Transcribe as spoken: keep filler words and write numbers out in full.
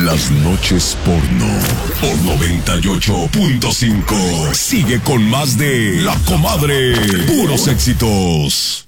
Las noches porno por noventa y ocho punto cinco. Sigue con más de La Comadre. Puros éxitos.